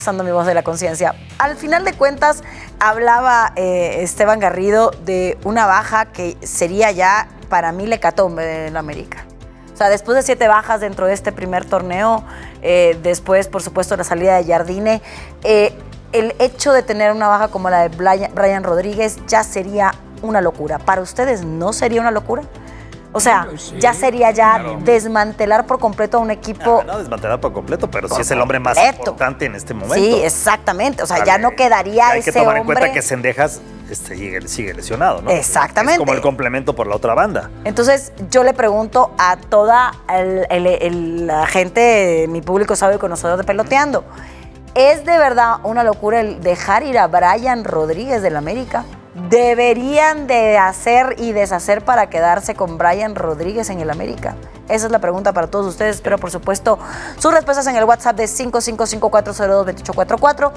Pasando mi voz de la conciencia. Al final de cuentas, hablaba Esteban Garrido de una baja que sería ya, para mí, la hecatombe en América. O sea, después de 7 bajas dentro de este primer torneo, después, por supuesto, la salida de Jardine, el hecho de tener una baja como la de Brian Rodríguez ya sería una locura. ¿Para ustedes no sería una locura? O sea, sí, ya sería desmantelar por completo a un equipo. No desmantelar por completo, pero sí es el hombre más importante en este momento. Sí, exactamente. O sea, ya no quedaría ese hombre. Hay que tomar en cuenta que Cendejas sigue lesionado, ¿no? Exactamente. Es como el complemento por la otra banda. Entonces, yo le pregunto a toda la gente, mi público sabe y conocedor de Peloteando, ¿es de verdad una locura el dejar ir a Brian Rodríguez del América? ¿Deberían de hacer y deshacer para quedarse con Brian Rodríguez en el América? Esa es la pregunta para todos ustedes. Espero, por supuesto, sus respuestas en el WhatsApp de 5554022844,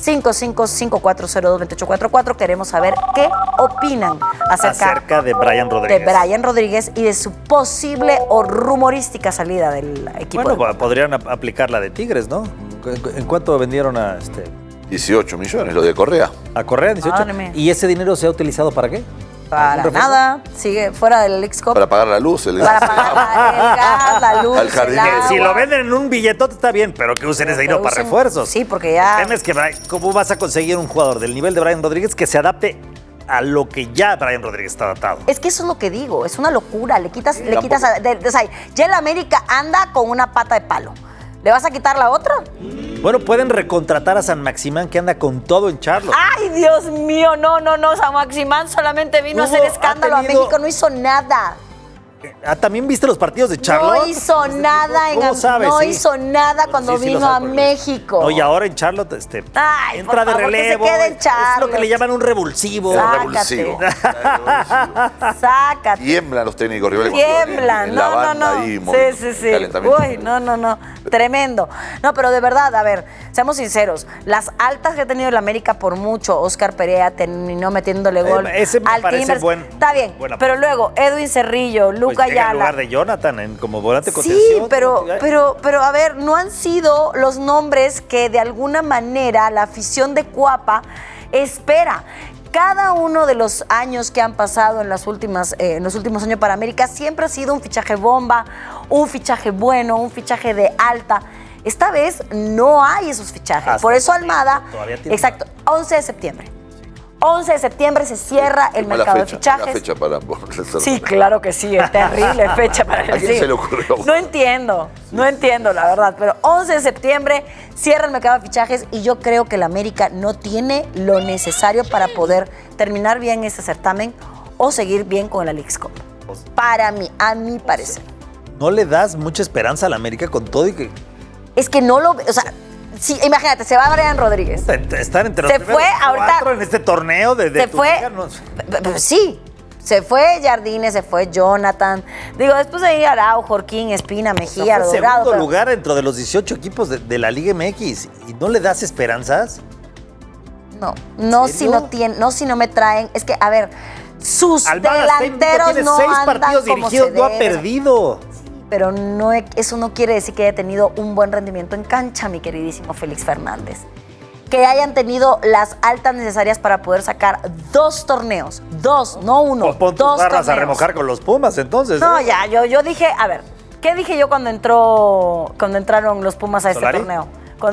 5554022844. Queremos saber qué opinan acerca de Brian Rodríguez. De Brian Rodríguez y de su posible o rumorística salida del equipo. Bueno, podrían aplicar la de Tigres, ¿no? ¿En cuánto vendieron a 18 millones, lo de Correa. ¿A Correa, 18? ¿Y ese dinero se ha utilizado para qué? Para nada, sigue fuera del Lixcop. Para pagar la luz, el gas. Para pagar el gas, la luz, al jardinero. Si lo venden en un billetote está bien, pero que usen ese dinero para refuerzos. Sí, porque ya... El tema es que, ¿cómo vas a conseguir un jugador del nivel de Brian Rodríguez que se adapte a lo que ya Brian Rodríguez está adaptado? Es que eso es lo que digo, es una locura. Le quitas o sea, ya el América anda con una pata de palo. ¿Le vas a quitar la otra? Bueno, pueden recontratar a San Maximán, que anda con todo en Charlotte. ¡Ay, Dios mío! No. San Maximán solamente vino a hacer escándalo a México, no hizo nada. ¿También viste los partidos de Charlotte? No hizo nada hizo nada cuando vino a México. No, y ahora en Charlotte entra de relevo. Que se quede en Charlotte. Es lo que le llaman un revulsivo. Revulsivo. Sácate. Tiemblan los técnicos rivales. Tiemblan. No. Ahí, sí. Uy, no. Tremendo. No, pero de verdad, a ver, seamos sinceros. Las altas que ha tenido el América por mucho, Oscar Perea terminó metiéndole gol. Ese me parece buen. Está bien, pero luego Edwin Cerrillo, Luca Ayala. En lugar de Jonathan como volante de contención. Sí, pero a ver, no han sido los nombres que de alguna manera la afición de Cuapa espera. Cada uno de los años que han pasado en los últimos años para América siempre ha sido un fichaje bomba, un fichaje bueno, un fichaje de alta. Esta vez no hay esos fichajes. Por eso Almada, exacto, 11 de septiembre. 11 de septiembre se cierra el mercado de fichajes. La fecha para Sí, claro que sí, es terrible fecha para el ¿A quién se le ocurrió? No entiendo la verdad, pero 11 de septiembre cierra el mercado de fichajes y yo creo que el América no tiene lo necesario para poder terminar bien este certamen o seguir bien con la Leagues Cup. Para mí, a mi parecer. ¿No le das mucha esperanza al América con todo y que...? Es que no lo... O sea, sí, imagínate, se va Brian Rodríguez. Están entre los primeros cuatro en este torneo se fue. Sí, se fue Jardine, se fue Jonathan. Digo, después de ir Araujo, Jorquín, Espina, Mejía, Dorado. Segundo lugar dentro de los 18 equipos de la Liga MX. ¿Y no le das esperanzas? No si no me traen. Es que, a ver, sus delanteros no 6 andan partidos como dirigidos, no ha perdido. Pero eso no quiere decir que haya tenido un buen rendimiento en cancha, mi queridísimo Félix Fernández. Que hayan tenido las altas necesarias para poder sacar 2 torneos. 2, no 1. O pon tus barras a remojar con los Pumas, entonces. No, ya, yo dije, a ver, ¿qué dije yo cuando entraron los Pumas a este torneo?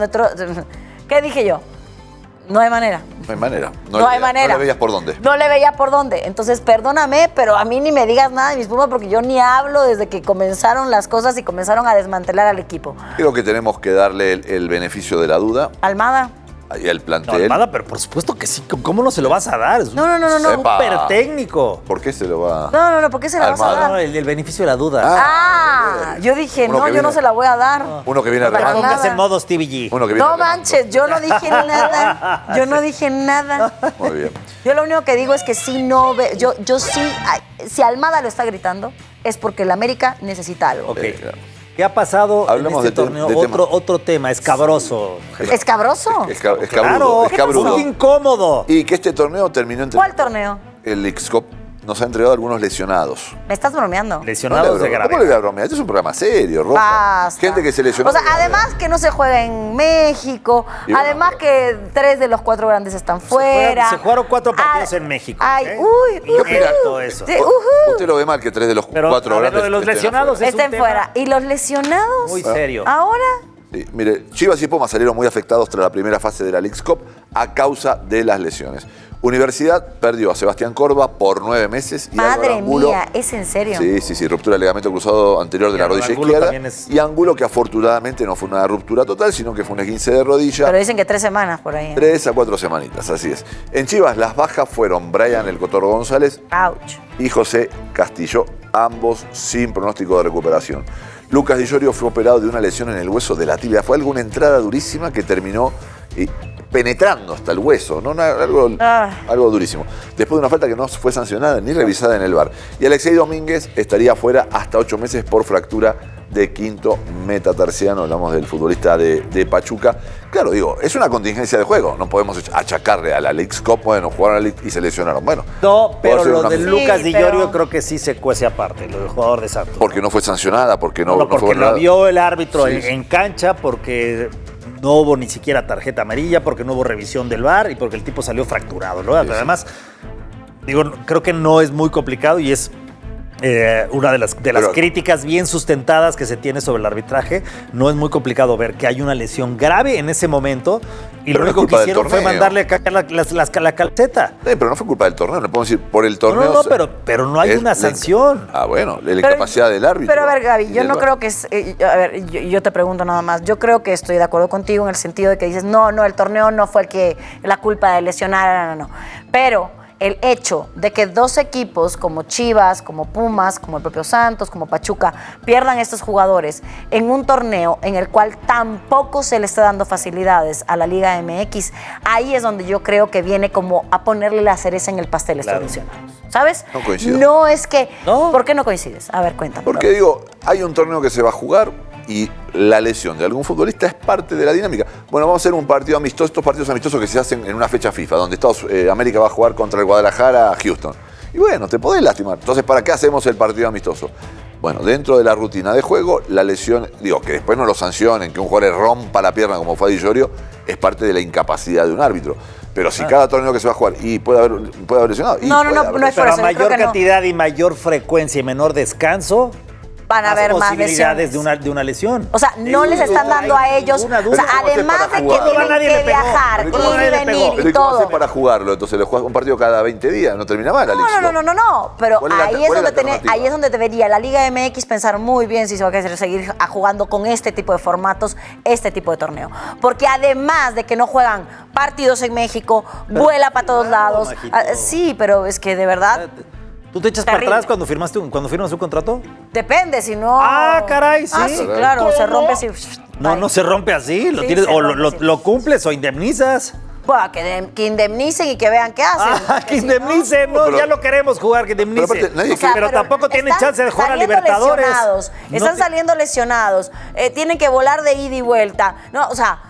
¿Qué dije yo? No hay manera. No hay manera. No hay manera. No le veías por dónde. No le veía por dónde. Entonces, perdóname, pero a mí ni me digas nada de mis Pumas porque yo ni hablo desde que comenzaron las cosas y comenzaron a desmantelar al equipo. Creo que tenemos que darle el beneficio de la duda. Almada. Ahí el plantel. No, Almada, pero por supuesto que sí. ¿Cómo no se lo vas a dar? Es No. súper técnico. ¿Por qué se lo va a...? No, ¿por qué se la vas a dar? No, el beneficio de la duda. Yo dije, yo no se la voy a dar. Uno que viene a regalar. Pongas en modo Stevie G. No manches, yo no dije nada. Yo no dije nada. Muy bien. Yo lo único que digo es que sí no ve. Yo sí. Si Almada lo está gritando, es porque el América necesita algo. Ok, claro. ¿Qué ha pasado en este torneo? Otro tema, escabroso. ¿Escabroso? Claro, muy incómodo. Y que este torneo terminó entre... ¿Cuál torneo? El Leagues Cup. nos ha entregado algunos lesionados. ¿Me estás bromeando? Lesionados de gravedad. ¿Cómo le voy a bromear? Este es un programa serio, Roja. Basta. Gente que se lesionó. O sea, además que no se juega en México, Y bueno, además que 3 de los 4 grandes están fuera. Se jugaron 4 partidos en México. Ay, ¿eh? uy, Y mira todo eso. Sí, Usted lo ve mal que 3 de los Pero, 4 a ver, grandes lo de los estén lesionados afuera. es un estén tema fuera. ¿Y los lesionados? muy serio. ¿Ahora? Sí, mire, Chivas y Pumas salieron muy afectados tras la primera fase de la Leagues Cup a causa de las lesiones. Universidad perdió a Sebastián Corva por 9 meses. Y Álvaro Madre Angulo, mía, ¿es en serio? Sí, ruptura del ligamento cruzado anterior de la rodilla Angulo izquierda. también es- Y Angulo, que afortunadamente no fue una ruptura total, sino que fue un esguince de rodilla. Pero dicen que 3 semanas por ahí. 3 a 4 semanitas, así es. En Chivas, las bajas fueron Brian El Cotorro González Ouch. y José Castillo, ambos sin pronóstico de recuperación. Lucas Di Llorio fue operado de una lesión en el hueso de la tibia. Fue alguna entrada durísima que terminó penetrando hasta el hueso, ¿no? Algo durísimo. Después de una falta que no fue sancionada ni revisada en el VAR. Y Alexei Domínguez estaría fuera hasta 8 meses por fractura de quinto metatarsiano. Hablamos del futbolista de Pachuca. Claro, digo, es una contingencia de juego. No podemos achacarle a la Leagues Cup. Bueno, jugaron a la League y se lesionaron. Bueno, No, pero puede ser lo una- de Lucas Sí, Di pero- Llorio creo que sí se cuece aparte, lo del jugador de Santos. Porque no fue sancionada, porque no, No, no fue porque lo nada. vio el árbitro Sí, en, sí. en cancha, porque no hubo ni siquiera tarjeta amarilla, porque no hubo revisión del VAR y porque el tipo salió fracturado, ¿no? Sí, sí. Además, digo, creo que no es muy complicado y es una de las Pero- críticas bien sustentadas que se tiene sobre el arbitraje. No es muy complicado ver que hay una lesión grave en ese momento y Pero lo no es único que culpa del hicieron fue torneo. mandarle a cagar la calceta. Pero no fue culpa del torneo, no podemos decir por el torneo. No, pero no hay es una la- sanción. Bueno, la Pero- incapacidad del árbitro. Pero a ver, Gaby, y yo del no VAR. creo que es. A ver, yo te pregunto nada más. Yo creo que estoy de acuerdo contigo en el sentido de que dices, no, el torneo no fue el que la culpa de lesionar, no. Pero el hecho de que 2 equipos como Chivas, como Pumas, como el propio Santos, como Pachuca, pierdan estos jugadores en un torneo en el cual tampoco se le está dando facilidades a la Liga MX, ahí es donde yo creo que viene como a ponerle la cereza en el pastel a estos Claro. lesionados. ¿Sabes? No coincido. No es que. No. ¿Por qué no coincides? A ver, cuéntame. Porque digo, hay un torneo que se va a jugar y la lesión de algún futbolista es parte de la dinámica. Bueno, vamos a hacer un partido amistoso, estos partidos amistosos que se hacen en una fecha FIFA, donde América va a jugar contra el Guadalajara a Houston. Y bueno, te podés lastimar. Entonces, ¿para qué hacemos el partido amistoso? Bueno, dentro de la rutina de juego, la lesión, digo, que después no lo sancionen, que un jugador le rompa la pierna como fue a Di Llorio, es parte de la incapacidad de un árbitro. Pero si cada torneo que se va a jugar y puede haber lesionado. y No, puede haber no es por Pero a eso, yo creo mayor que no. cantidad y mayor frecuencia y menor descanso, Van a haber más posibilidades lesiones. de una lesión. O sea, no les están dando a ellos. ninguna O duda. sea, ¿Cómo hacer además para de que jugar? tienen Nadie que le pegó. viajar, Pero ir ¿cómo y nadie le pegó? venir Pero y ¿y cómo hacer todo. para jugarlo? Entonces le juegas un partido cada 20 días, no termina mal la Leagues Cup. No. Pero ¿Cuál es la- ahí cuál es la alternativa? ahí es donde debería la Liga MX pensar muy bien si se va a querer seguir jugando con este tipo de formatos, este tipo de torneo. Porque además de que no juegan partidos en México, vuela para todos claro, lados. Majito. Sí, pero es que de verdad ¿Tú te echas para Terrible. atrás cuando firmas un contrato? depende, si no. Ah, caray, sí. Ah, sí, Caray. claro, se rompe así. No, Bye. no se rompe así. Lo Sí, tienes, se o rompe así. lo cumples o indemnizas. Bueno, que indemnicen y que vean qué hacen. Ah, que indemnicen, no, Pero- ya lo queremos jugar, que indemnicen. Pero aparte, nadie O sea, pero tampoco tienen están chance de jugar a saliendo Libertadores. lesionados, No están te- saliendo lesionados, tienen que volar de ida y vuelta. No, o sea.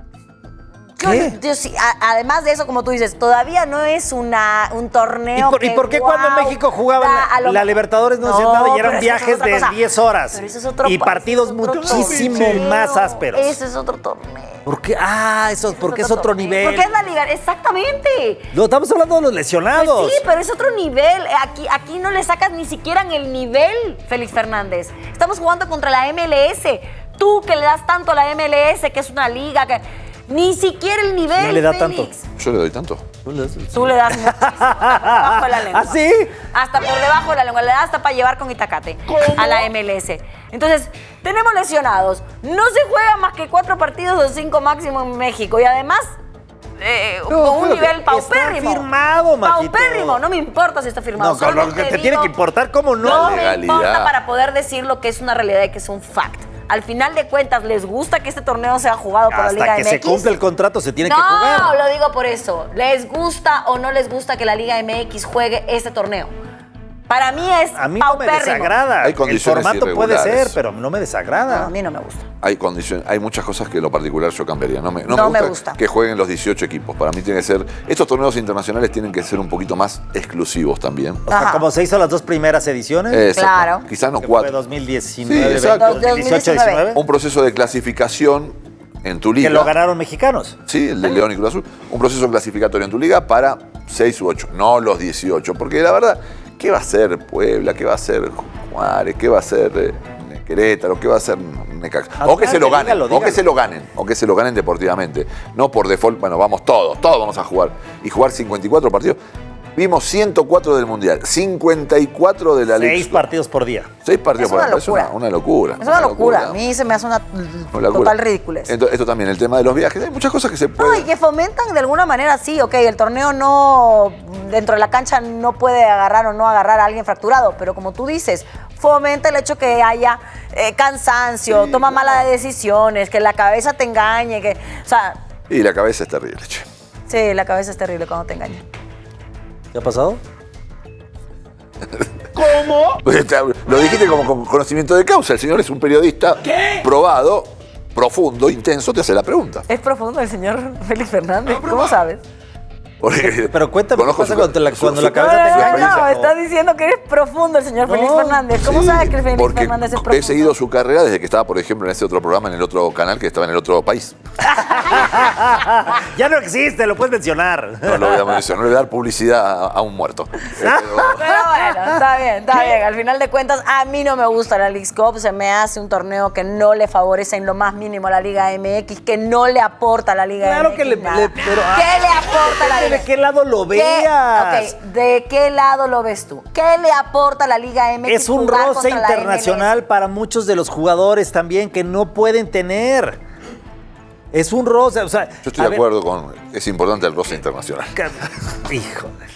¿Qué? Yo sí, además de eso, como tú dices, todavía no es un torneo. ¿Y por qué cuando en México jugaban la Libertadores no hacían nada y eran pero eso es viajes otra de cosa. 10 horas? Pero eso es otro Y partidos ese es otro muchísimo torneo. más ásperos. Ese es otro torneo. ¿Por qué? Ah, eso, porque es otro nivel. Porque es la liga, exactamente. No, estamos hablando de los lesionados. Pues sí, pero es otro nivel. Aquí no le sacas ni siquiera en el nivel, Félix Fernández. Estamos jugando contra la MLS. Tú que le das tanto a la MLS, que es una liga que ni siquiera el nivel, ¿Quién le da Félix. Yo le doy tanto. Tú le das muchísimo, hasta por debajo de la lengua. ¿Ah, sí? Hasta por debajo de la lengua. Le das hasta para llevar con Itacate a la MLS. Entonces, tenemos lesionados. No se juega más que 4 partidos o 5 máximo en México. Y además, con un claro, nivel paupérrimo. está firmado, Majito. Paupérrimo. No me importa si está firmado. No, con lo Solamente que te tiene digo, que importar, ¿cómo no? No La me legalidad. importa para poder decir lo que es una realidad y que es un fact. Al final de cuentas, ¿les gusta que este torneo sea jugado por la Liga Hasta que MX? se cumple el contrato se tiene No, que jugar. lo digo por eso. ¿Les gusta o no les gusta que la Liga MX juegue este torneo? Para mí es A mí no me paupérrimo. desagrada. Hay condiciones El formato puede irregulares. ser, pero no me desagrada. No, a mí no me gusta. Hay muchas cosas que en lo particular yo cambiaría. No me gusta que jueguen los 18 equipos. Para mí tiene que ser... Estos torneos internacionales tienen que ser un poquito más exclusivos también. O sea, Ajá. como se hizo las 2 primeras ediciones. Exacto. Claro. Quizás no que fue 4. 2019, Sí, exacto. 2018, 19. Un proceso de clasificación en tu liga. Que lo ganaron mexicanos. Sí, el de León y Cruz Azul. Un proceso clasificatorio en tu liga para 6 u 8, no los 18. Porque la verdad, ¿qué va a hacer Puebla? ¿Qué va a hacer Juárez? ¿Qué va a hacer Querétaro? ¿Qué va a hacer Necaxa? O que se lo ganen, dígalo. o que se lo ganen deportivamente. No por default, bueno, vamos todos vamos a jugar. Y jugar 54 partidos. Vimos 104 del Mundial, 54 de la Liga. 6 partidos por día. 6 partidos Es una por año. Es locura. una locura. Es una locura. A mí se me hace una locura. total ridiculez. Entonces, esto también, el tema de los viajes. Hay muchas cosas que se No, pueden... y que fomentan de alguna manera, sí, ok, el torneo no, dentro de la cancha no puede agarrar o no agarrar a alguien fracturado, pero como tú dices, fomenta el hecho que haya cansancio, Sí, toma claro. malas decisiones, que la cabeza te engañe, que, o sea, Y la cabeza es terrible, che. sí, la cabeza es terrible cuando te engaña. ¿Qué ha pasado? Lo dijiste como con conocimiento de causa. El señor es un periodista probado, profundo, intenso, te hace la pregunta. Es profundo el señor Félix Fernández, ¿cómo sabes? Porque Pero cuéntame qué conozco pasa su- cuando la su- cabeza te su engaña. No, estás diciendo que eres profundo el señor No, Félix Fernández. ¿Cómo Sí, sabes que Félix porque Fernández es profundo? he seguido su carrera desde que estaba, por ejemplo, en ese otro programa, en el otro canal, que estaba en el otro país. Ya no existe, lo puedes mencionar. No lo voy a mencionar, no le voy a dar publicidad a un muerto. Pero bueno, está bien. Al final de cuentas, a mí no me gusta la Leagues Cup. Se me hace un torneo que no le favorece en lo más mínimo a la Liga MX, que no le aporta a la Liga Claro MX. que nada. pero, ¿Qué le aporta a la Liga ¿De qué lado lo ¿Qué? veas? Ok, ¿de qué lado lo ves tú? ¿Qué le aporta a la Liga MX? Es un jugar roce contra la internacional para muchos de los jugadores también que no pueden tener. Es un roce, o sea... Yo estoy de acuerdo con... Es importante el roce internacional. Híjole.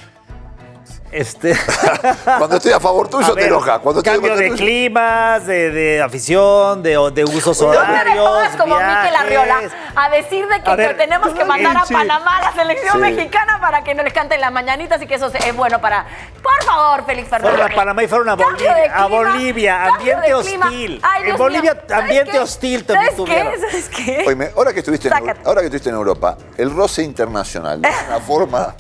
Cuando estoy a favor tuyo A te ver, enoja. Cuando estoy cambio contra de tuyo- climas, de afición, de usos horarios, No me pongas como Mikel viajes. Arriola a decir de que A ver, tenemos que mandar a sí. Panamá a la selección Sí. mexicana para que no les canten las mañanitas y que eso es bueno para... Por favor, Félix Fernández. Fueron a Panamá y fueron a Cambio de Bolivia. A clima, Bolivia, cambio ambiente de clima. hostil. Ay, En Dios Bolivia, mío. ¿Sabes ambiente qué? hostil también ¿Sabes tuvieron. qué? ¿Sabes qué? Oíme, ahora que estuviste Sácate. en Europa, el roce internacional, de una forma...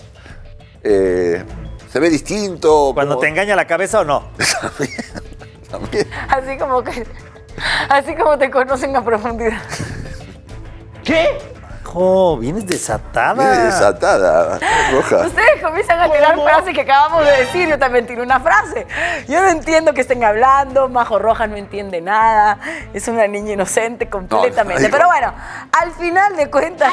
se ve distinto. Cuando como- te engaña la cabeza o no. También. Así como te conocen a profundidad. Jo, vienes desatada. Viene desatada, roja. Ustedes comienzan a tirar frases que acabamos de decir. Yo también tiro una frase. Yo no entiendo que estén hablando. Majo Rojas no entiende nada. Es una niña inocente completamente. No, Pero bueno, al final de cuentas,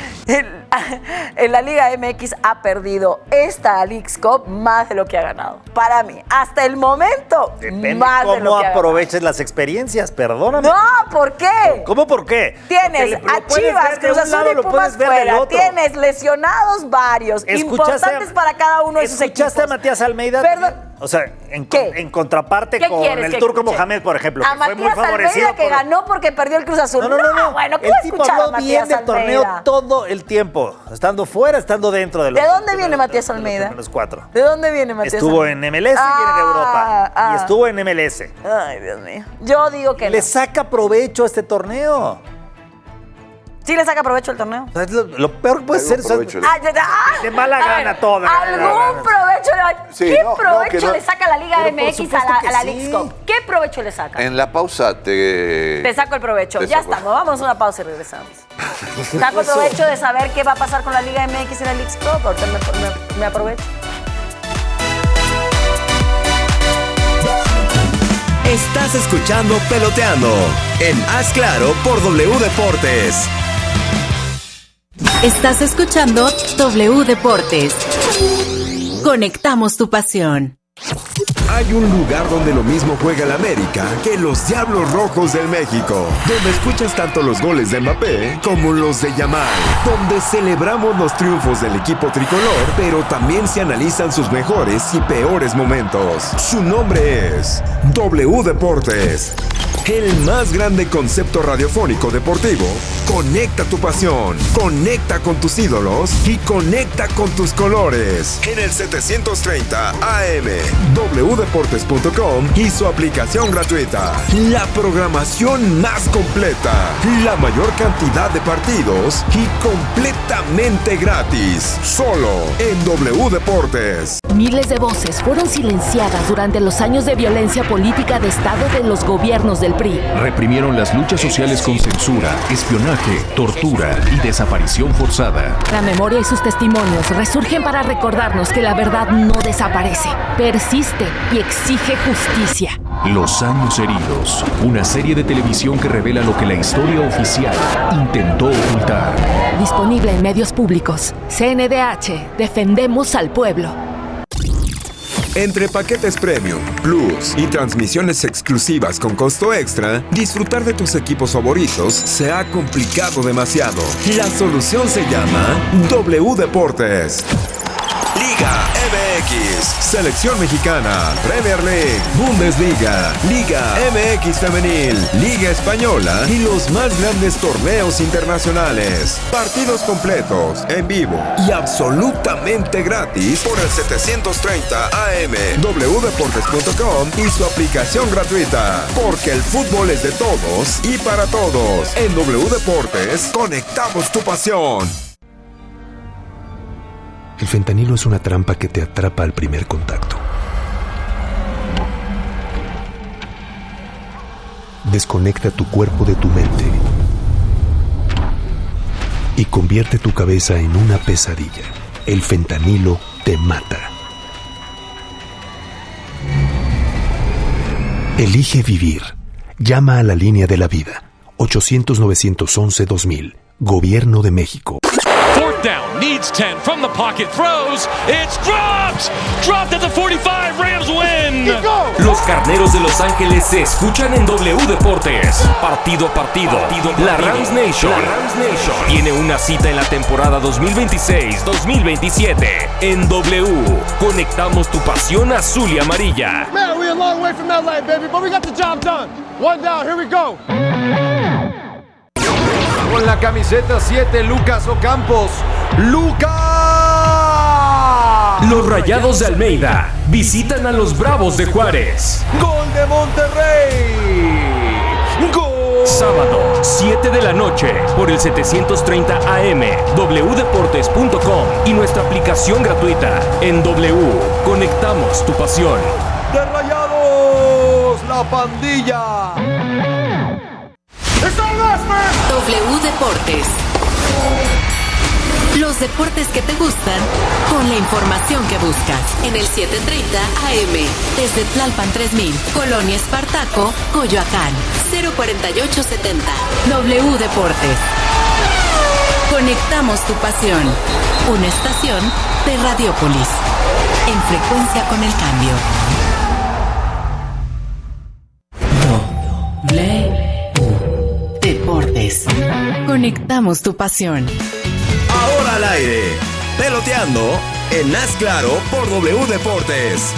en la Liga MX ha perdido esta Leagues Cup más de lo que ha ganado. Para mí, hasta el momento, Depende más de lo cómo que ha ganado. aproveches las experiencias, perdóname. No, ¿por qué? ¿Cómo por qué? Tienes Porque lo a puedes Chivas, ver de Cruz un Azul lado, y lo Pumas puedes ver del fuera. otro. Tienes lesionados varios, importantes para cada uno de sus equipos. ¿Escuchaste a Matías Almeida? Perdón. O sea, en ¿Qué? contraparte ¿Qué con quieres el que Turco escuche? Mohamed, por ejemplo, A que fue muy Matías favorecido Almeida que por... ganó porque perdió el Cruz Azul. No. Bueno, ¿qué El va a tipo escuchar a habló bien Matías del torneo Almeida? todo el tiempo, estando fuera, estando dentro de los... ¿De dónde viene los- Matías de los Almeida? primeros 4. ¿De dónde viene Matías Estuvo en Almeida? MLS y en Europa. Ah. Y estuvo en MLS. Ay, Dios mío. Yo digo que Le no. saca provecho a este torneo. ¿Sí le saca provecho el torneo? O sea, es lo peor que puede Algún ser... provecho le- De mala A gana ver, toda. ¿Algún provecho? Sí, ¿Qué no, provecho que no. le saca la Liga Pero por MX supuesto a que la sí. Leagues Cup? ¿Qué provecho le saca? En la pausa Te saco el provecho. Te Ya saco. estamos. Vamos a una pausa y regresamos. Saco el provecho de saber qué va a pasar con la Liga MX y la Leagues Cup. Ahorita me aprovecho. Estás escuchando Peloteando en Haz Claro por W Deportes. Estás escuchando W Deportes. Conectamos tu pasión. Hay un lugar donde lo mismo juega el América que los Diablos Rojos del México, donde escuchas tanto los goles de Mbappé como los de Yamal, donde celebramos los triunfos del equipo tricolor, pero también se analizan sus mejores y peores momentos. Su nombre es W Deportes. el más grande concepto radiofónico deportivo, conecta tu pasión, conecta con tus ídolos y conecta con tus colores. En el 730 AM, wdeportes.com y su aplicación gratuita. La programación más completa, la mayor cantidad de partidos y completamente gratis. Solo en W Deportes. Miles de voces fueron silenciadas durante los años de violencia política de Estado de los gobiernos del PRI. Reprimieron las luchas sociales con censura, espionaje, tortura y desaparición forzada. La memoria y sus testimonios resurgen para recordarnos que la verdad no desaparece, persiste y exige justicia. Los años heridos, una serie de televisión que revela lo que la historia oficial intentó ocultar. Disponible en medios públicos. CNDH, defendemos al pueblo. Entre paquetes premium, plus y transmisiones exclusivas con costo extra, disfrutar de tus equipos favoritos se ha complicado demasiado. La solución se llama W Deportes. Liga MX, Selección Mexicana, Premier League, Bundesliga, Liga MX Femenil, Liga Española y los más grandes torneos internacionales. Partidos completos, en vivo y absolutamente gratis por el 730 AM, wdeportes.com y su aplicación gratuita. Porque el fútbol es de todos y para todos. En W Deportes, conectamos tu pasión. El fentanilo es una trampa que te atrapa al primer contacto. Desconecta tu cuerpo de tu mente y convierte tu cabeza en una pesadilla. El fentanilo te mata. Elige vivir. Llama a la línea de la vida. 800-911-2000. Gobierno de México. Fourth down, needs 10 from the pocket, throws, it's dropped! Dropped at the 45, Rams win! Los Carneros de Los Ángeles se escuchan en W Deportes. Partido a partido, la Rams Nation tiene una cita en la temporada 2026-2027. En W, conectamos tu pasión azul y amarilla. Man, we're a long way from LA, baby, but we got the job done. One down, here we go. Con la camiseta 7, Lucas Ocampos. ¡Lucas! Los Rayados de Almeida visitan a los Bravos de Juárez. ¡Gol de Monterrey! ¡Gol! Sábado, 7 de la noche, por el 730 AM, wdeportes.com y nuestra aplicación gratuita. En W, conectamos tu pasión. ¡De Rayados, la pandilla! W Deportes. Los deportes que te gustan con la información que buscas. En el 730 AM. Desde Tlalpan 3000, Colonia Espartaco, Coyoacán. 04870. W Deportes. Conectamos tu pasión. Una estación de Radiopolis. En frecuencia con el cambio. Deportes. Conectamos tu pasión. Ahora al aire, peloteando en Haz Claro por W Deportes.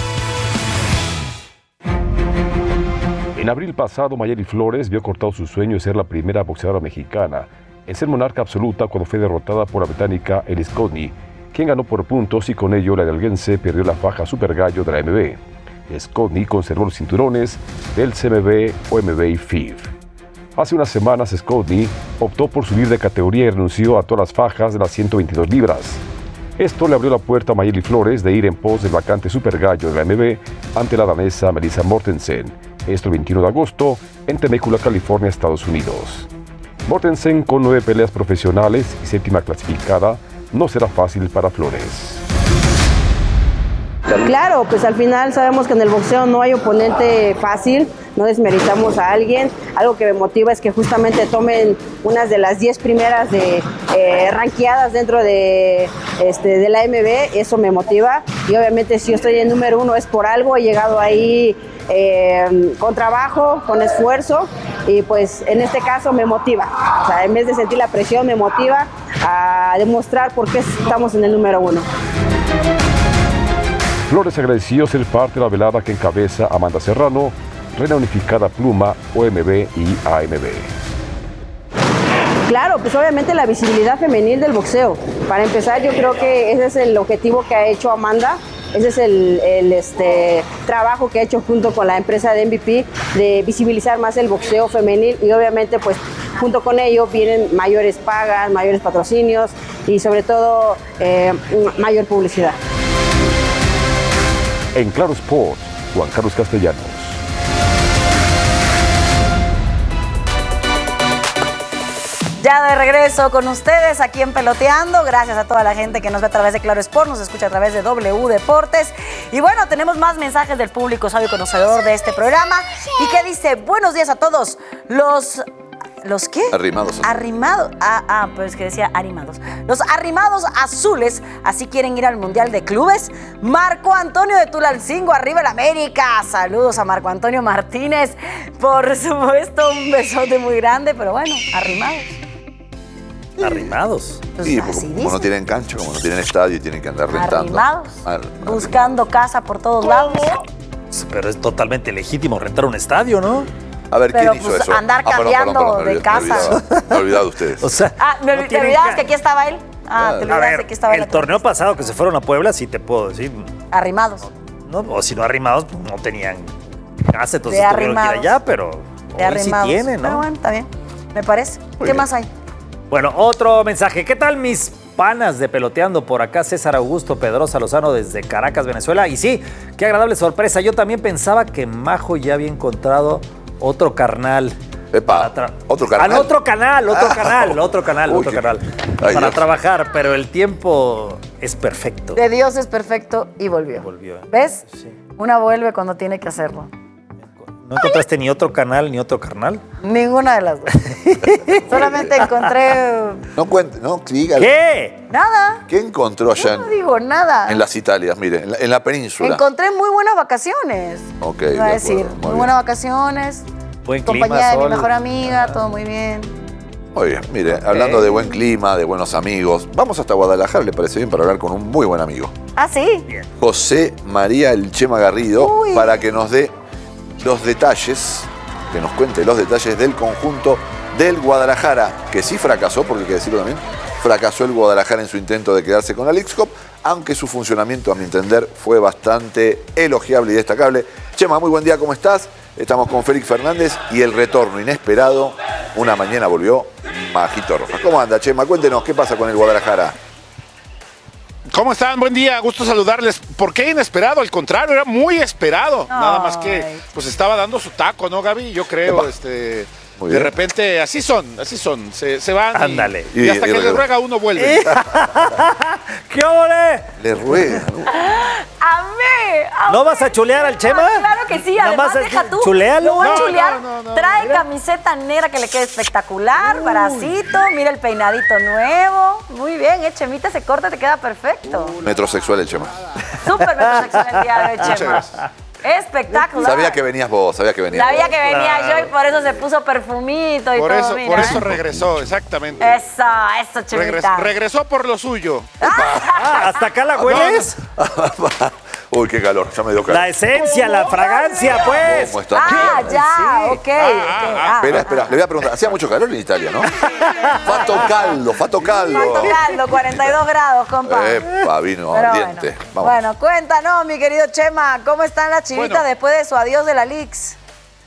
En abril pasado, Mayeli Flores vio cortado su sueño de ser la primera boxeadora mexicana en ser monarca absoluta cuando fue derrotada por la británica Elise Codney, quien ganó por puntos y con ello la hidalguense perdió la faja Super Gallo de la AMB. Codney conservó los cinturones del CMB, OMB y FIB. Hace unas semanas, Codney optó por subir de categoría y renunció a todas las fajas de las 122 libras. Esto le abrió la puerta a Mayeli Flores de ir en pos del vacante Super Gallo de la AMB ante la danesa Melissa Mortensen. Esto el 21 de agosto en Temecula, California, Estados Unidos. Mortensen, con 9 peleas profesionales y 7ª clasificada, no será fácil para Flores. Claro, pues al final sabemos que en el boxeo no hay oponente fácil, no desmeritamos a alguien. Algo que me motiva es que justamente tomen unas de las 10 primeras rankeadas dentro de la AMB, eso me motiva. Y obviamente si yo estoy en número 1 es por algo, he llegado ahí con trabajo, con esfuerzo, y pues en este caso me motiva. O sea, en vez de sentir la presión, me motiva a demostrar por qué estamos en el número 1. Flores agradeció ser parte de la velada que encabeza Amanda Serrano Reina Unificada Pluma, OMB y AMB. Claro, pues obviamente la visibilidad femenil del boxeo. Para empezar, yo creo que ese es el objetivo que ha hecho Amanda. Ese es el trabajo que ha hecho junto con la empresa de MVP de visibilizar más el boxeo femenil y obviamente pues junto con ello vienen mayores pagas, mayores patrocinios y sobre todo mayor publicidad. En Claro Sport, Juan Carlos Castellanos. Ya de regreso con ustedes aquí en Peloteando. Gracias a toda la gente que nos ve a través de Claro Sport, nos escucha a través de W Deportes. Y bueno, tenemos más mensajes del público sabio y conocedor de este programa. Y que dice, buenos días a todos. ¿Los qué? Arrimados. Arrimados. Pero es que decía arrimados. Los arrimados azules, así quieren ir al Mundial de Clubes. Marco Antonio de Tulalcingo, arriba el América. Saludos a Marco Antonio Martínez. Por supuesto, un besote muy grande, pero bueno, arrimados. Arrimados. Pues sí, como no tienen cancha, como no tienen estadio y tienen que andar rentando. Arrimados. Buscando casa por todos lados. Pero es totalmente legítimo rentar un estadio, ¿no? A ver, ¿quién hizo eso? Andar cambiando de casa. Me he olvidado de ustedes. O sea, ¿te olvidabas que aquí estaba él? Te olvidabas que aquí estaba él. El torneo pasado que se fueron a Puebla, sí te puedo decir. Arrimados. No, o si no arrimados, pues no tenían casa, entonces de tuvieron que ir allá, pero de hoy sí tienen, ¿no? Pero bueno, está bien. Me parece. ¿Qué más hay? Bueno, otro mensaje. ¿Qué tal mis panas de Peloteando? Por acá César Augusto Pedrosa Lozano desde Caracas, Venezuela. Y sí, qué agradable sorpresa. Yo también pensaba que Majo ya había encontrado otro carnal. Epa, otro canal. Otro canal. Para Dios. trabajar, pero el tiempo es perfecto. De Dios es perfecto y volvió. ¿Ves? Sí. Una vuelve cuando tiene que hacerlo. ¿No encontraste ni otro canal ni otro carnal? Ninguna de las dos. Solamente encontré... No cuente, no, dígalo. ¿Qué? Nada. ¿Qué encontró allá? No digo nada. En las Italias, mire, en la península. Encontré muy buenas vacaciones. Ok, iba a decir, muy buenas vacaciones. Buen clima, compañía de sol. mi mejor amiga, todo muy bien. Muy bien, mire, hablando de buen clima, de buenos amigos, vamos hasta Guadalajara, ¿le parece bien? Para hablar con un muy buen amigo. Ah, sí. Bien. José María El Chema Garrido, para que nos dé los detalles, que nos cuente los detalles del conjunto del Guadalajara, que sí fracasó, porque hay que decirlo también, fracasó el Guadalajara en su intento de quedarse con la Leagues Cup, aunque su funcionamiento, a mi entender, fue bastante elogiable y destacable. Chema, muy buen día, ¿cómo estás? Estamos con Félix Fernández y el retorno inesperado. Una mañana volvió Majito Rojas. ¿Cómo anda, Chema? Cuéntenos, ¿qué pasa con el Guadalajara? ¿Cómo están? Buen día, gusto saludarles. ¿Por qué inesperado? Al contrario, era muy esperado. Nada más que pues estaba dando su taco, ¿no, Gaby? Yo creo, de repente, así son, se van. Ándale. Y hasta que le ruega uno vuelve. ¿Qué ole? Le ruega, ¿no? ¡Amé! ¿No vas a chulear al Chema? Claro que sí, además deja tú. Chulealo. Lo voy a chulear. Trae camiseta negra que le quede espectacular, bracito, mira el peinadito nuevo. Muy bien, Chemita, ese corte te queda perfecto. Metrosexual el Chema. Súper metrosexual el día de hoy, Chema. Espectacular. Sabía que venías vos, sabía que venías Sabía vos. que venía yo y por eso se puso perfumito y por todo, eso, mira. por eso regresó, exactamente. Eso, Chemita. Regresó por lo suyo. ¿Hasta acá la hueles? Uy, qué calor, ya me dio calor. La esencia, la fragancia, pues. ¿Cómo está? Ya, ok. Espera, le voy a preguntar. Hacía mucho calor en Italia, ¿no? Fato caldo. 42 grados, compa. Epa, vino ardiente. Bueno, cuéntanos, mi querido Chema, ¿cómo están las chivitas después de su adiós de la Leagues?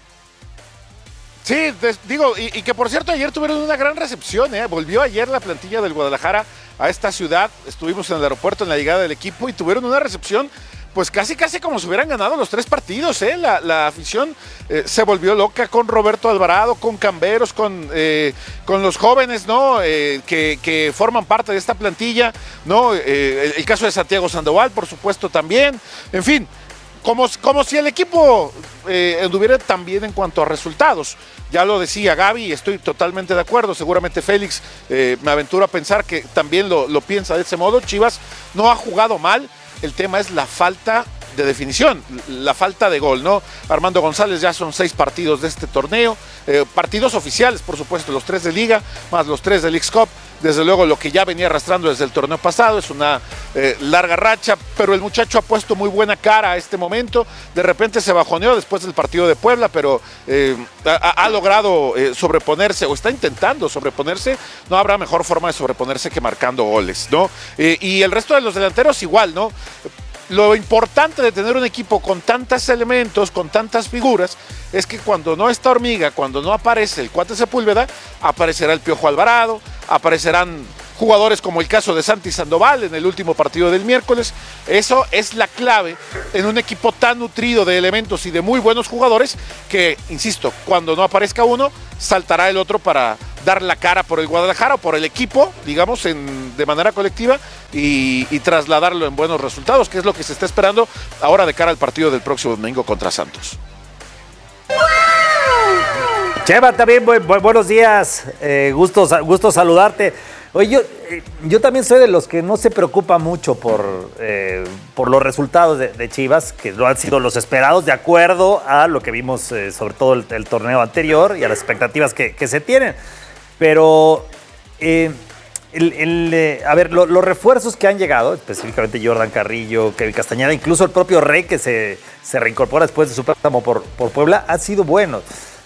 Sí, digo, y que por cierto ayer tuvieron una gran recepción, Volvió ayer la plantilla del Guadalajara a esta ciudad. Estuvimos en el aeropuerto en la llegada del equipo y tuvieron una recepción pues casi como si hubieran ganado los 3 partidos, La afición se volvió loca con Roberto Alvarado, con Camberos, con los jóvenes, ¿no? Que forman parte de esta plantilla, ¿no? El caso de Santiago Sandoval, por supuesto, también. En fin, como si el equipo anduviera tan bien en cuanto a resultados. Ya lo decía Gaby, estoy totalmente de acuerdo. Seguramente Félix me aventuro a pensar que también lo piensa de ese modo. Chivas no ha jugado mal. El tema es la falta de definición, la falta de gol, ¿no? Armando González ya son 6 partidos de este torneo, partidos oficiales, por supuesto, los 3 de Liga, más los 3 de Leagues Cup. Desde luego lo que ya venía arrastrando desde el torneo pasado es una larga racha, pero el muchacho ha puesto muy buena cara a este momento. De repente se bajoneó después del partido de Puebla, pero ha logrado sobreponerse, o está intentando sobreponerse. No habrá mejor forma de sobreponerse que marcando goles, ¿no? Y el resto de los delanteros igual, ¿no? Lo importante de tener un equipo con tantos elementos, con tantas figuras, es que cuando no está Hormiga, cuando no aparece el Cuate Sepúlveda, aparecerá el Piojo Alvarado, aparecerán jugadores como el caso de Santi Sandoval en el último partido del miércoles. Eso es la clave en un equipo tan nutrido de elementos y de muy buenos jugadores que, insisto, cuando no aparezca uno, saltará el otro para dar la cara por el Guadalajara o por el equipo, digamos, de manera colectiva y trasladarlo en buenos resultados, que es lo que se está esperando ahora de cara al partido del próximo domingo contra Santos. Chema, también buenos días, gusto saludarte. Oye, yo también soy de los que no se preocupa mucho por los resultados de Chivas, que no han sido los esperados de acuerdo a lo que vimos sobre todo el torneo anterior y a las expectativas que se tienen. Pero, a ver, los refuerzos que han llegado, específicamente Jordan Carrillo, Kevin Castañeda, incluso el propio Rey que se reincorpora después de su préstamo por Puebla, han sido buenos.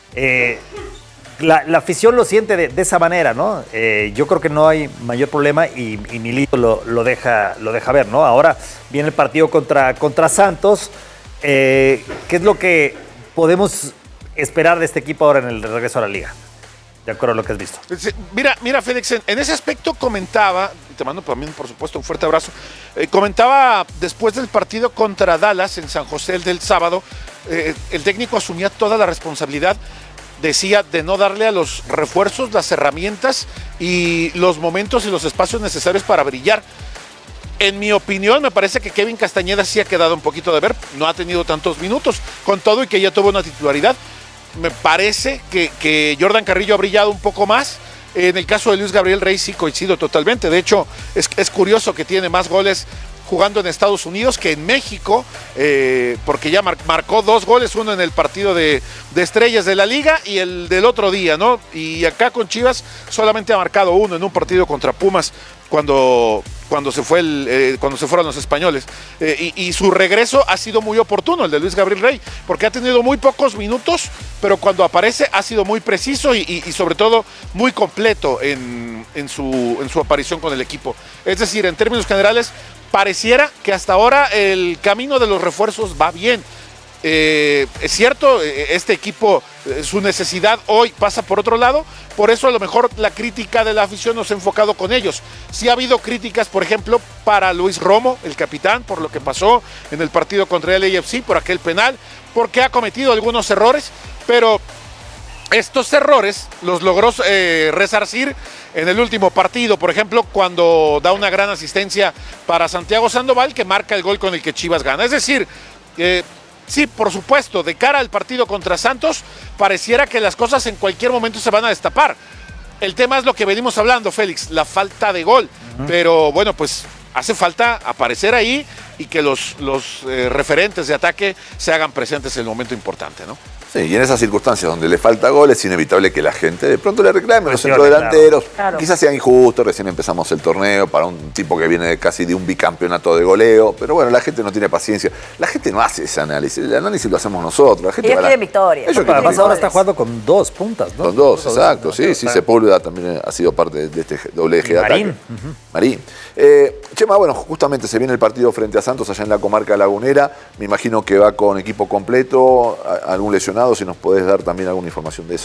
La afición lo siente de esa manera, ¿no? Yo creo que no hay mayor problema y Milito lo deja ver, ¿no? Ahora viene el partido contra Santos. ¿Qué es lo que podemos esperar de este equipo ahora en el regreso a la liga? De acuerdo a lo que has visto. Mira, Félix, en ese aspecto comentaba, te mando también, por supuesto, un fuerte abrazo, comentaba después del partido contra Dallas en San José del sábado, el técnico asumía toda la responsabilidad, decía, de no darle a los refuerzos las herramientas y los momentos y los espacios necesarios para brillar. En mi opinión, me parece que Kevin Castañeda sí ha quedado un poquito de ver, no ha tenido tantos minutos, con todo y que ya tuvo una titularidad. Me parece que Jordan Carrillo ha brillado un poco más. En el caso de Luis Gabriel Rey sí coincido totalmente. De hecho, es curioso que tiene más goles jugando en Estados Unidos que en México, porque ya marcó 2 goles, uno en el partido de Estrellas de la Liga y el del otro día, ¿no? Y acá con Chivas solamente ha marcado 1 en un partido contra Pumas cuando se fueron los españoles. Y su regreso ha sido muy oportuno, el de Luis Gabriel Rey, porque ha tenido muy pocos minutos, pero cuando aparece ha sido muy preciso y sobre todo muy completo en su aparición con el equipo. Es decir, en términos generales, pareciera que hasta ahora el camino de los refuerzos va bien. Es cierto, este equipo, su necesidad hoy pasa por otro lado, por eso a lo mejor la crítica de la afición nos ha enfocado con ellos. Sí ha habido críticas, por ejemplo, para Luis Romo, el capitán, por lo que pasó en el partido contra el LAFC, por aquel penal, porque ha cometido algunos errores, pero estos errores los logró resarcir en el último partido, por ejemplo, cuando da una gran asistencia para Santiago Sandoval, que marca el gol con el que Chivas gana. Es decir, sí, por supuesto, de cara al partido contra Santos, pareciera que las cosas en cualquier momento se van a destapar. El tema es lo que venimos hablando, Félix, la falta de gol. Pero bueno, pues hace falta aparecer ahí y que los referentes de ataque se hagan presentes en el momento importante, ¿no? Sí, y en esas circunstancias donde le falta gol es inevitable que la gente de pronto le reclame a los centrodelanteros. Claro. Quizás sea injusto, recién empezamos el torneo para un tipo que viene casi de un bicampeonato de goleo, pero bueno, la gente no tiene paciencia. La gente no hace ese análisis, el análisis lo hacemos nosotros. La gente ellos quieren victoria. Además ahora está jugando con 2 puntas, ¿no? Con 2, exacto, sí, Sepúlveda también ha sido parte de este doble eje de ataque. Marín. Chema, bueno, justamente se viene el partido frente a Santos allá en la comarca lagunera, me imagino que va con equipo completo, algún lesionado, si nos podés dar también alguna información de eso.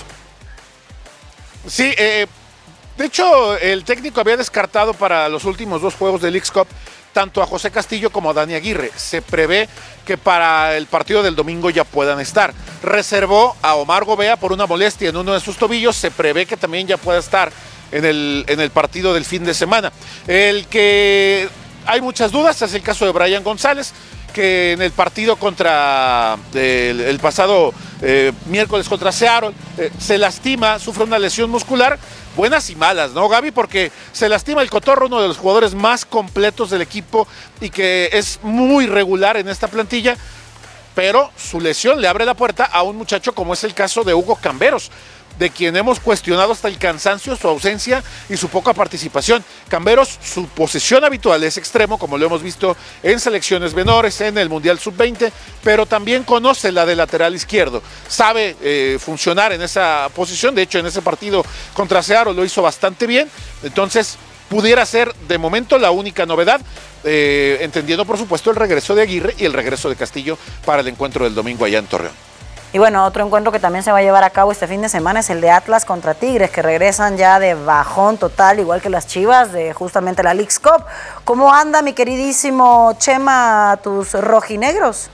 Sí, de hecho el técnico había descartado para los últimos 2 juegos del Leagues Cup tanto a José Castillo como a Dani Aguirre. Se prevé que para el partido del domingo ya puedan estar. Reservó a Omar Gobea por una molestia en uno de sus tobillos, se prevé que también ya pueda estar en el partido del fin de semana. El que hay muchas dudas es el caso de Brian González, que en el partido contra el pasado miércoles contra Seattle se lastima, sufre una lesión muscular, buenas y malas, ¿no, Gaby? Porque se lastima el Cotorro, uno de los jugadores más completos del equipo y que es muy regular en esta plantilla, pero su lesión le abre la puerta a un muchacho como es el caso de Hugo Camberos. de quien hemos cuestionado hasta el cansancio su ausencia y su poca participación. Camberos, su posición habitual es extremo, como lo hemos visto en selecciones menores, en el Mundial Sub-20, pero también conoce la de lateral izquierdo. Sabe funcionar en esa posición, de hecho en ese partido contra Seattle lo hizo bastante bien, entonces pudiera ser de momento la única novedad, entendiendo por supuesto el regreso de Aguirre y el regreso de Castillo para el encuentro del domingo allá en Torreón. Y bueno, otro encuentro que también se va a llevar a cabo este fin de semana es el de Atlas contra Tigres, que regresan ya de bajón total, igual que las Chivas, de justamente la Leagues Cup. ¿Cómo anda, mi queridísimo Chema, tus rojinegros?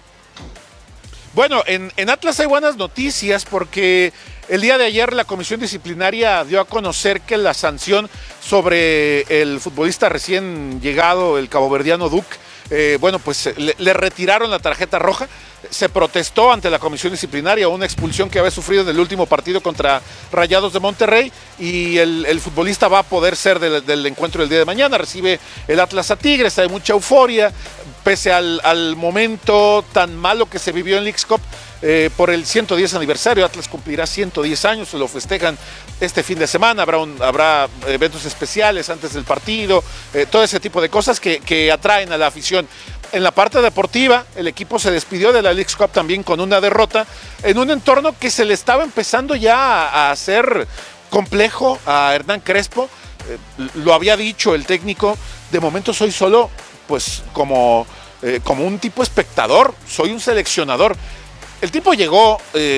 Bueno, en Atlas hay buenas noticias porque el día de ayer la comisión disciplinaria dio a conocer que la sanción sobre el futbolista recién llegado, el caboverdiano Duke, le retiraron la tarjeta roja. Se protestó ante la comisión disciplinaria una expulsión que había sufrido en el último partido contra Rayados de Monterrey y el futbolista va a poder ser del encuentro del día de mañana. Recibe el Atlas a Tigres, hay mucha euforia, pese al momento tan malo que se vivió en Leagues Cup. Por el 110 aniversario, Atlas cumplirá 110 años, se lo festejan este fin de semana, habrá eventos especiales antes del partido, todo ese tipo de cosas que atraen a la afición. En la parte deportiva, el equipo se despidió de la Leagues Cup también con una derrota, en un entorno que se le estaba empezando ya a hacer complejo a Hernán Crespo. Lo había dicho el técnico, de momento soy solo pues como un tipo espectador, soy un seleccionador. El tipo llegó,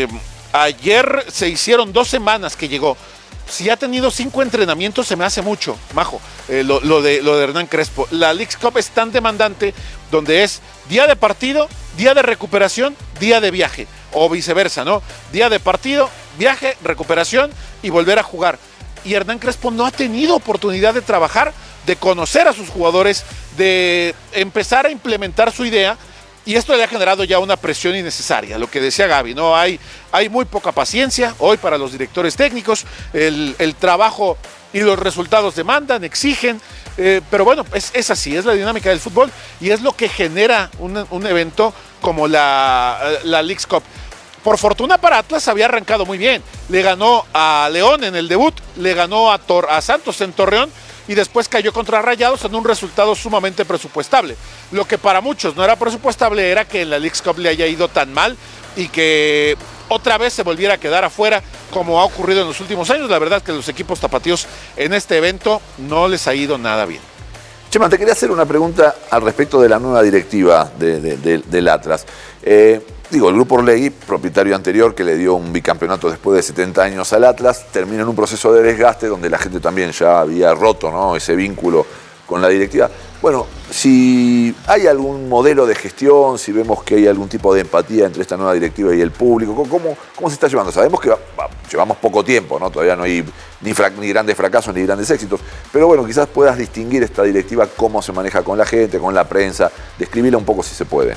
ayer se hicieron 2 semanas que llegó. Si ha tenido 5 entrenamientos se me hace mucho, Majo, lo de Hernán Crespo. La Leagues Cup es tan demandante donde es día de partido, día de recuperación, día de viaje, o viceversa, ¿no? Día de partido, viaje, recuperación y volver a jugar. Y Hernán Crespo no ha tenido oportunidad de trabajar, de conocer a sus jugadores, de empezar a implementar su idea. Y esto le ha generado ya una presión innecesaria, lo que decía Gaby, ¿no? Hay muy poca paciencia hoy para los directores técnicos, el trabajo y los resultados demandan, exigen, pero bueno, es así, es la dinámica del fútbol y es lo que genera un evento como la Leagues Cup. Por fortuna para Atlas había arrancado muy bien, le ganó a León en el debut, le ganó a Santos en Torreón, y después cayó contra Rayados en un resultado sumamente presupuestable. Lo que para muchos no era presupuestable era que en la Leagues Cup le haya ido tan mal y que otra vez se volviera a quedar afuera como ha ocurrido en los últimos años. La verdad es que los equipos tapatíos en este evento no les ha ido nada bien. Chema, te quería hacer una pregunta al respecto de la nueva directiva del Atlas. El Grupo Orlegui, propietario anterior que le dio un bicampeonato después de 70 años al Atlas, termina en un proceso de desgaste donde la gente también ya había roto, ¿no?, ese vínculo con la directiva. Bueno, si hay algún modelo de gestión, si vemos que hay algún tipo de empatía entre esta nueva directiva y el público, ¿cómo se está llevando? Sabemos que llevamos poco tiempo, ¿no? Todavía no hay ni grandes fracasos ni grandes éxitos, pero bueno, quizás puedas distinguir esta directiva, cómo se maneja con la gente, con la prensa, describirla un poco si se puede.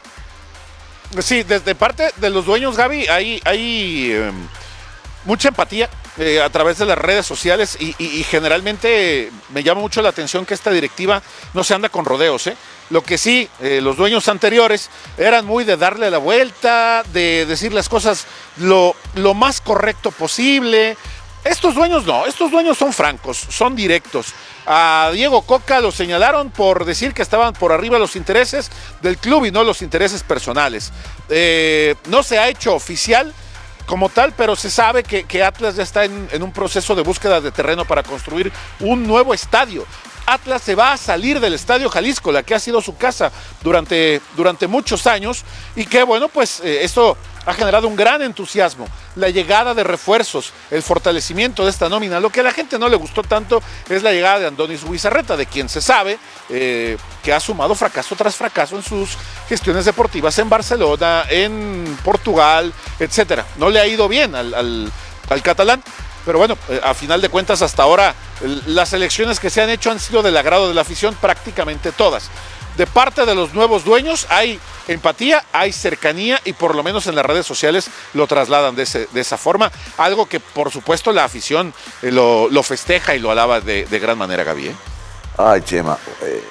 Sí, desde parte de los dueños, Gaby, hay mucha empatía a través de las redes sociales y generalmente me llama mucho la atención que esta directiva no se anda con rodeos, ¿eh? Lo que sí, los dueños anteriores eran muy de darle la vuelta, de decir las cosas lo más correcto posible. Estos dueños no, estos dueños son francos, son directos. A Diego Coca lo señalaron por decir que estaban por arriba los intereses del club y no los intereses personales. No se ha hecho oficial como tal, pero se sabe que Atlas ya está en un proceso de búsqueda de terreno para construir un nuevo estadio. Atlas se va a salir del Estadio Jalisco, la que ha sido su casa durante muchos años y que bueno, pues esto ha generado un gran entusiasmo. La llegada de refuerzos, el fortalecimiento de esta nómina. Lo que a la gente no le gustó tanto es la llegada de Andonis Zubizarreta, de quien se sabe que ha sumado fracaso tras fracaso en sus gestiones deportivas en Barcelona, en Portugal, etcétera. No le ha ido bien al catalán. Pero bueno, a final de cuentas hasta ahora las elecciones que se han hecho han sido del agrado de la afición prácticamente todas. De parte de los nuevos dueños hay empatía, hay cercanía y por lo menos en las redes sociales lo trasladan de esa forma. Algo que por supuesto la afición lo festeja y lo alaba de gran manera, Gaby, ¿eh? Ay, Chema,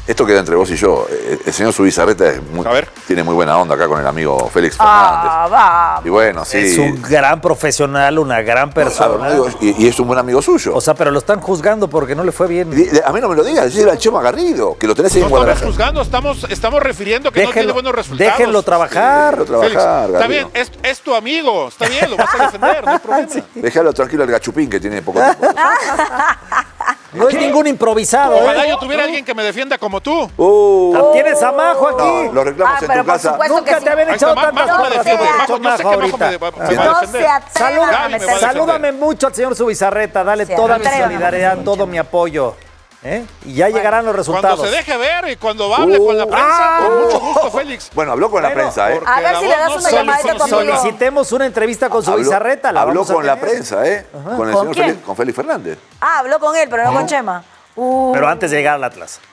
Esto queda entre vos y yo. El señor Zubizarreta tiene muy buena onda acá con el amigo Félix Fernández. Vamos. Y bueno, sí. Es un gran profesional, una gran persona. Claro, y es un buen amigo suyo. O sea, pero lo están juzgando porque no le fue bien. A mí no me lo digas, decir al Chema Garrido, que lo tenés ahí en Guadalajara. No estamos juzgando, estamos refiriendo que no tiene buenos resultados. Déjenlo trabajar. Félix, está bien, es tu amigo, está bien, lo vas a defender, no hay problema. Déjalo tranquilo al Gachupín, que tiene poco tiempo. No es ningún improvisado. Ojalá yo tuviera alguien que me defienda como tú. Tienes a Majo aquí. No, los reclamos en tu casa. Nunca te habían echado tantas cosas. Majo ahorita. Salúdame mucho al señor Zubizarreta. Dale toda mi solidaridad, todo mi apoyo. Y ya llegarán los resultados. Cuando se deje ver y cuando hable con la prensa, con mucho gusto, Félix. Bueno, habló con la prensa, A ver si le das una llamadita conmigo. Solicitemos una entrevista con Zubizarreta. Habló con la prensa, con el señor quién? con Félix Fernández. Habló con él, pero no con Chema. Pero antes de llegar al Atlas.